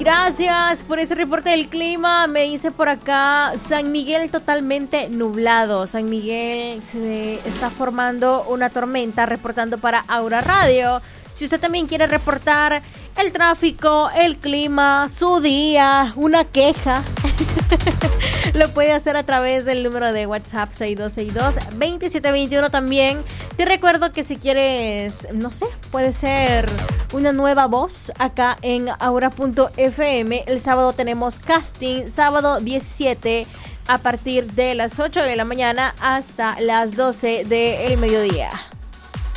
Gracias por ese reporte del clima. Me dice por acá, San Miguel totalmente nublado. San Miguel se está formando una tormenta, reportando para Aura Radio. Si usted también quiere reportar el tráfico, el clima, su día, una queja, lo puede hacer a través del número de WhatsApp 6262-2721 también. Te recuerdo que si quieres, no sé, puede ser una nueva voz acá en Aura.fm. El sábado tenemos casting, sábado 17 a partir de las 8 de la mañana hasta las 12 del mediodía.